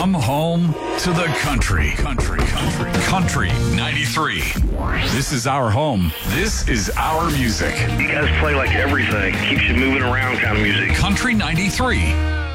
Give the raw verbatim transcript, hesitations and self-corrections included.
Come home to the country. Country, country, country ninety-three. This is our home. This is our music. You guys play like everything. Keeps you moving around kind of music. Country ninety-three.